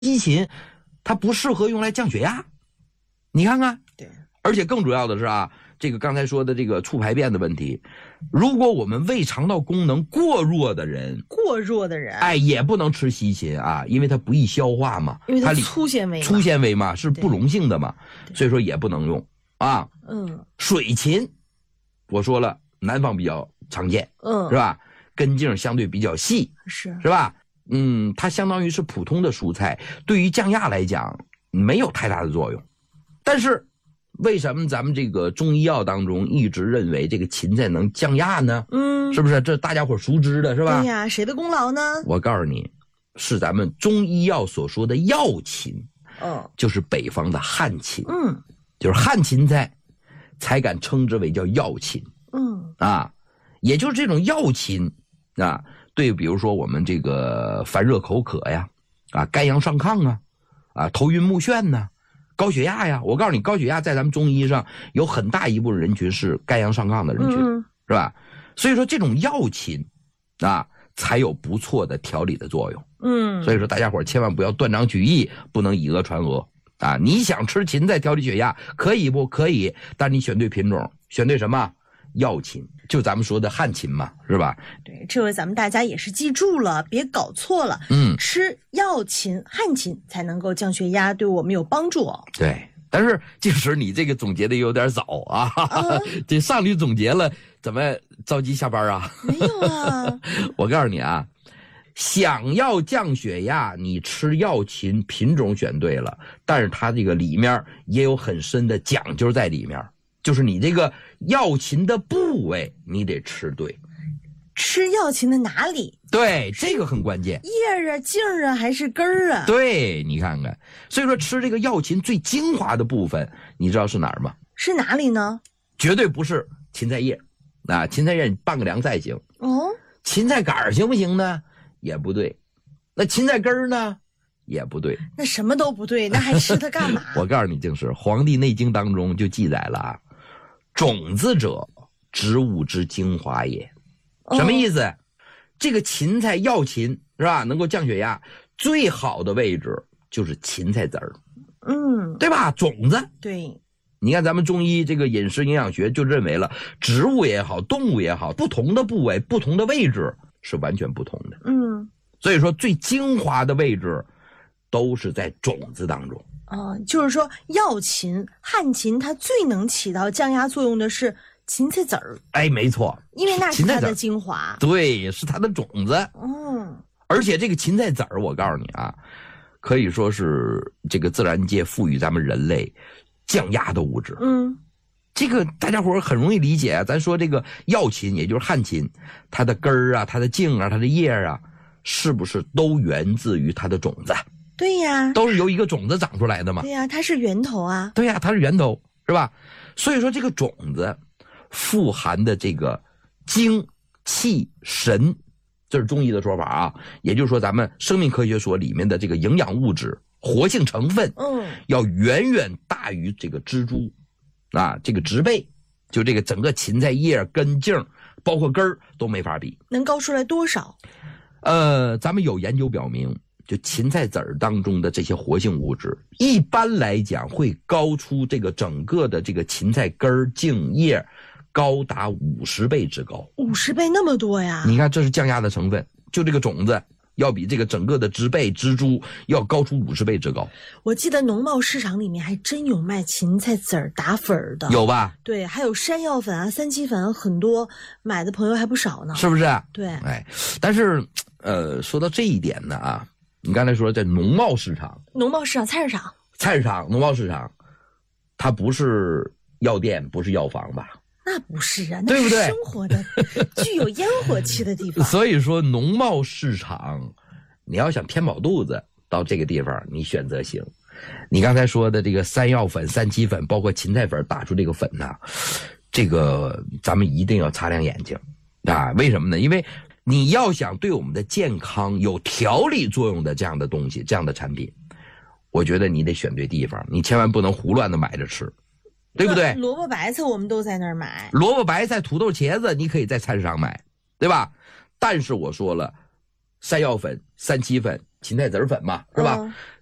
西芹它不适合用来降血压，你看看。 对， 而且更主要的是啊，这个刚才说的这个促排便的问题，如果我们胃肠道功能过弱的人，也不能吃西芹啊，因为它不易消化嘛， 因为它粗纤维嘛，是不溶性的嘛，所以说也不能用啊。水芹，我说了，南方比较常见，是吧？根茎相对比较细，是吧？它相当于是普通的蔬菜，对于降压来讲没有太大的作用。但是为什么咱们这个中医药当中一直认为这个芹菜能降压呢？是不是？这大家伙熟知的是吧？ 对呀，谁的功劳呢？ 我告诉你，是咱们中医药所说的药芹，就是北方的旱芹，就是旱芹菜才敢称之为叫药芹，也就是这种药芹啊，对，比如说我们这个烦热口渴呀，肝阳上亢头晕目眩呐，高血压呀，我告诉你，高血压在咱们中医上有很大一部分人群是肝阳上亢的人群，是吧？所以说这种药芹才有不错的调理的作用。所以说大家伙千万不要断章取义，不能以讹传讹你想吃芹菜调理血压可以不可以？但你选对品种，选对什么？药芹，就咱们说的旱芹嘛，是吧？ 对，这回咱们大家也是记住了，别搞错了。吃药芹、旱芹才能够降血压，对我们有帮助哦。 对，但是即使你这个总结的有点早这上律总结了，怎么着急下班啊？ 没有啊。 我告诉你啊，想要降血压，你吃药芹品种选对了，但是它这个里面也有很深的讲究在里面。就是你这个药芹的部位你得吃对， 吃药芹的哪里？ 对，这个很关键。 叶茎还是根儿对，你看看。所以说吃这个药芹最精华的部分，你知道是哪儿吗？ 是哪里呢？ 绝对不是芹菜叶芹菜叶你拌个凉菜行。芹菜杆行不行呢？也不对。那芹菜根儿呢？也不对。 那什么都不对，那还吃它干嘛？ 我告诉你，就是《黄帝内经》当中就记载了种子者，植物之精华也。什么意思？这个芹菜药芹是吧？能够降血压，最好的位置就是芹菜籽儿，对吧？种子。 对。 你看咱们中医这个饮食营养学就认为了，植物也好，动物也好，不同的部位、不同的位置是完全不同的。所以说最精华的位置都是在种子当中。 就是说药芹、旱芹它最能起到降压作用的是芹菜籽儿。 没错， 因为那是它的精华。 对，是它的种子。而且这个芹菜籽儿，我告诉你可以说是这个自然界赋予咱们人类降压的物质。这个大家伙很容易理解咱说这个药芹，也就是旱芹，它的根儿它的茎它的叶是不是都源自于它的种子？ 对呀， 都是由一个种子长出来的嘛。 对呀，它是源头啊。 对呀，它是源头，是吧？所以说这个种子富含的这个精气神，这是中医的说法也就是说咱们生命科学说里面的这个营养物质、活性成分，要远远大于这个植株这个植被，就这个整个芹菜叶、根茎，包括根儿都没法比。 能高出来多少？ 咱们有研究表明，就芹菜籽儿当中的这些活性物质，一般来讲会高出这个整个的这个芹菜根儿、茎叶高达50倍之高。 50倍那么多呀？ 你看，这是降压的成分，就这个种子要比这个整个的植被、植株要高出50倍之高。 我记得农贸市场里面还真有卖芹菜籽儿打粉的， 有吧？ 对，还有山药粉三七粉，很多买的朋友还不少呢， 是不是？ 对， 但是说到这一点呢你刚才说在农贸市场、 菜市场、 农贸市场，它不是药店，不是药房吧？ 那不是对不对？ 那是生活的具有烟火气的地方。 所以说农贸市场，你要想填饱肚子，到这个地方你选择行。你刚才说的这个山药粉、三七粉，包括芹菜粉打出这个粉这个咱们一定要擦亮眼睛为什么呢？因为你要想对我们的健康有调理作用的这样的东西、这样的产品，我觉得你得选对地方，你千万不能胡乱的买着吃，对不对？ 萝卜白菜我们都在那儿买， 萝卜白菜、土豆、茄子你可以在菜市场买，对吧？但是我说了，山药粉、三七粉、芹菜籽粉嘛，是吧？